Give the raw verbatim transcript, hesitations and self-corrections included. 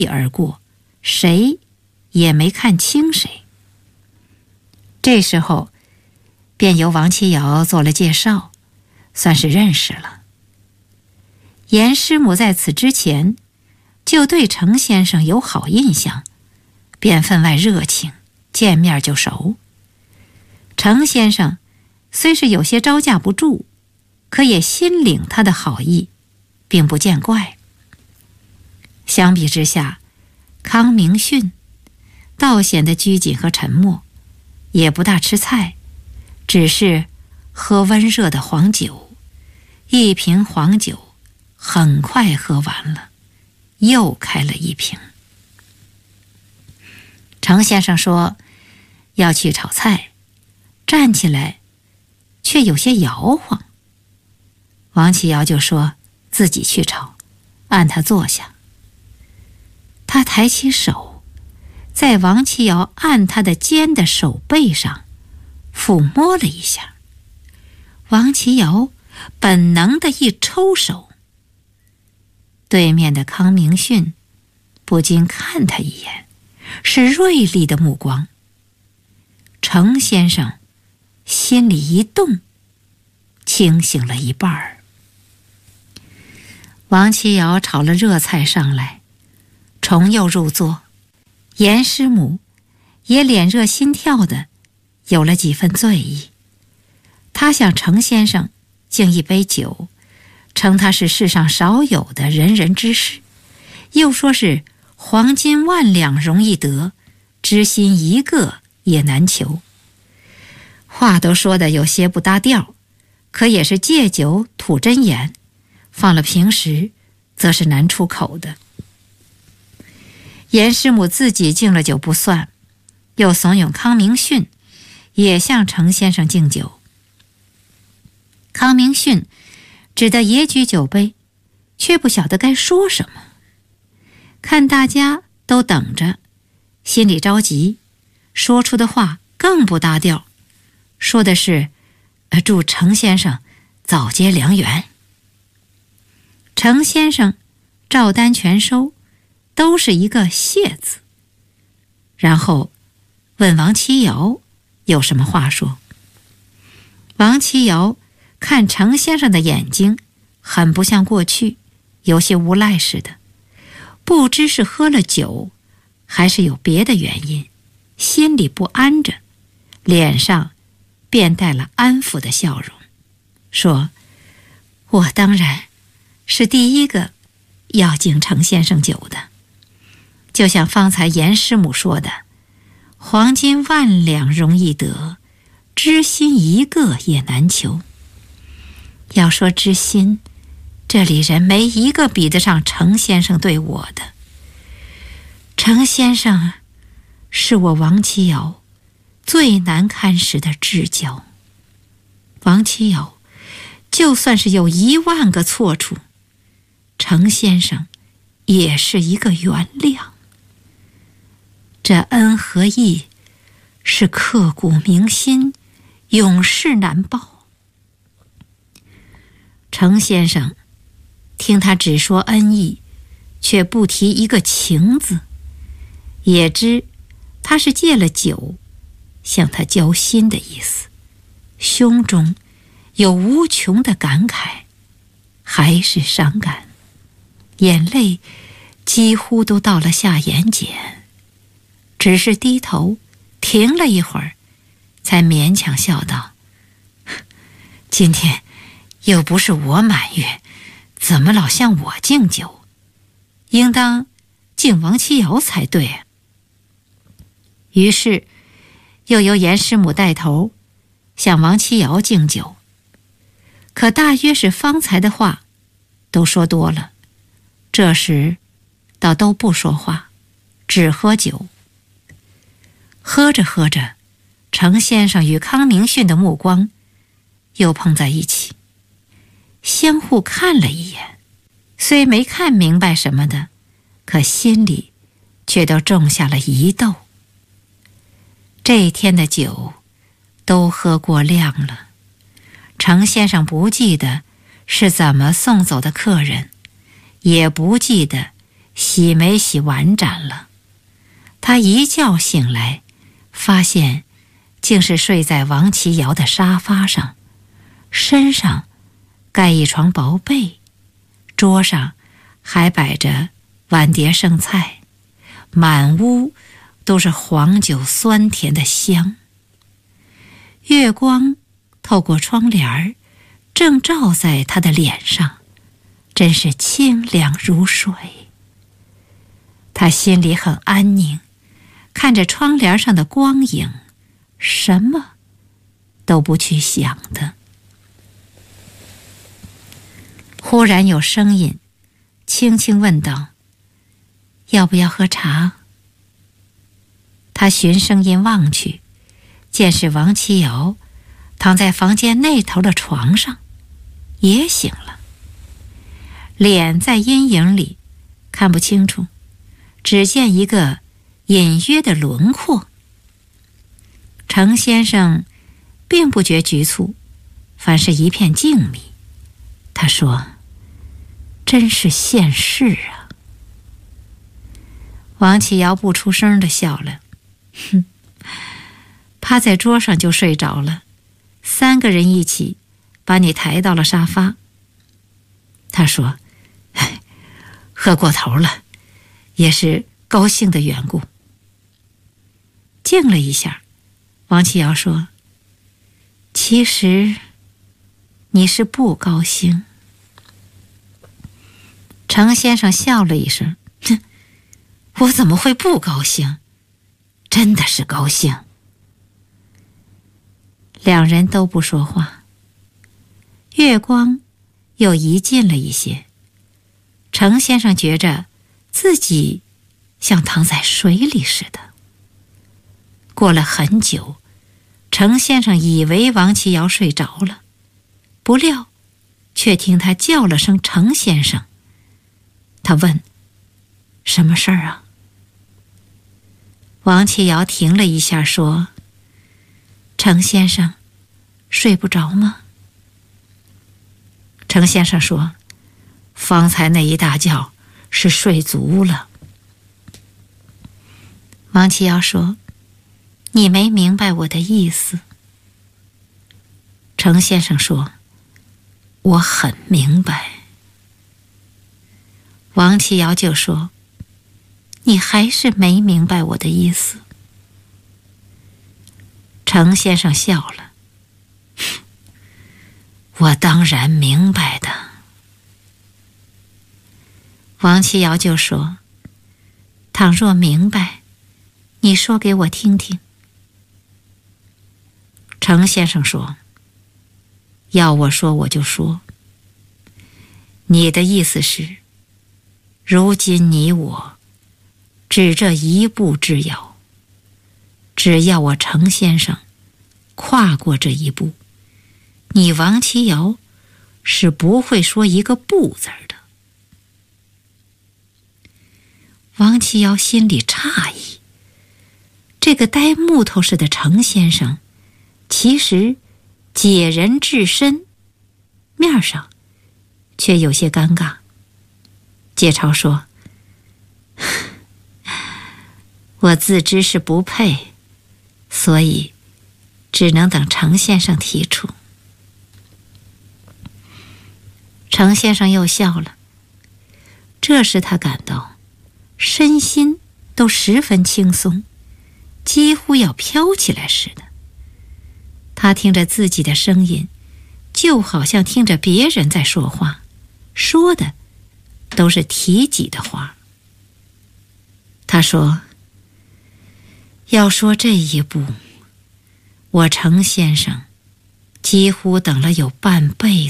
而过，谁也没看清谁。这时候便由王七瑶做了介绍，算是认识了。严师母在此之前就对程先生有好印象，便分外热情，见面就熟。程先生虽是有些招架不住，可也心领他的好意，并不见怪。相比之下，康明训倒显得拘谨和沉默，也不大吃菜，只是喝温热的黄酒，一瓶黄酒很快喝完了，又开了一瓶。程先生说要去炒菜，站起来却有些摇晃。王启尧就说自己去炒，按他坐下。他抬起手，在王启尧按他的肩的手背上抚摸了一下。王启尧本能的一抽手，对面的康明训不禁看他一眼，是锐利的目光。程先生心里一动，清醒了一半儿。王启尧炒了热菜上来，重又入座。严师母也脸热心跳的有了几分醉意。他向程先生敬一杯酒，称他是世上少有的仁人之士，又说是黄金万两容易得，知心一个也难求。话都说得有些不搭调，可也是借酒吐真言，放了平时则是难出口的。严师母自己敬了酒不算，又怂恿康明训也向程先生敬酒。康明训只得也举酒杯，却不晓得该说什么。看大家都等着，心里着急，说出的话更不搭调，说的是呃祝程先生早结良缘。程先生照单全收，都是一个谢字。然后问王七瑶有什么话说。王七瑶看程先生的眼睛很不像过去，有些无赖似的，不知是喝了酒还是有别的原因，心里不安着，脸上便带了安抚的笑容，说：我当然是第一个要敬程先生酒的，就像方才严师母说的，黄金万两容易得，知心一个也难求。要说知心，这里人没一个比得上程先生对我的。程先生是我王七瑶最难堪时的至交。王七瑶就算是有一万个错处，程先生也是一个原谅。这恩和义是刻骨铭心，永世难报。程先生听他只说恩义，却不提一个情字，也知他是借了酒向他交心的意思，胸中有无穷的感慨，还是伤感，眼泪几乎都到了下眼睑，只是低头停了一会儿，才勉强笑道：今天又不是我满月，怎么老向我敬酒？应当敬王七瑶才对啊。于是又由严师母带头向王七瑶敬酒，可大约是方才的话都说多了，这时倒都不说话，只喝酒。喝着喝着，程先生与康明训的目光又碰在一起，相互看了一眼，虽没看明白什么的，可心里却都种下了疑窦。这一天的酒都喝过量了，程先生不记得是怎么送走的客人，也不记得洗没洗碗盏了。他一觉醒来，发现竟是睡在王琦瑶的沙发上，身上盖一床薄被，桌上还摆着碗碟剩菜，满屋都是黄酒酸甜的香。月光透过窗帘儿，正照在他的脸上，真是清凉如水。他心里很安宁，看着窗帘上的光影，什么都不去想的。忽然有声音轻轻问道：要不要喝茶？他循声音望去，见是王琦瑶躺在房间那头的床上，也醒了。脸在阴影里看不清楚，只见一个隐约的轮廓。程先生并不觉局促，反是一片静谧。他说：真是现世啊。王琦瑶不出声地笑了，哼，趴在桌上就睡着了，三个人一起把你抬到了沙发。他说：喝过头了，也是高兴的缘故。静了一下，王琦瑶说：其实你是不高兴。程先生笑了一声：哼，我怎么会不高兴？真的是高兴。两人都不说话。月光又移近了一些，程先生觉着自己像躺在水里似的。过了很久，程先生以为王琦瑶睡着了，不料却听他叫了声程先生。他问：什么事儿啊？王琦瑶停了一下说：程先生睡不着吗？程先生说：方才那一大觉是睡足了。王琦瑶说：你没明白我的意思。程先生说：我很明白。王琦瑶就说：你还是没明白我的意思。程先生笑了：我当然明白的。王琦瑶就说：倘若明白，你说给我听听。程先生说：要我说我就说。你的意思是，如今你我只这一步之遥，只要我程先生跨过这一步，你王琦瑶是不会说一个不字的。王琦瑶心里诧异，这个呆木头似的程先生其实解人至深，面上却有些尴尬。解嘲说：我自知是不配，所以只能等程先生提出。程先生又笑了，这时他感到身心都十分轻松，几乎要飘起来似的。他听着自己的声音，就好像听着别人在说话，说的都是提己的话。他说：要说这一步，我程先生几乎等了有半辈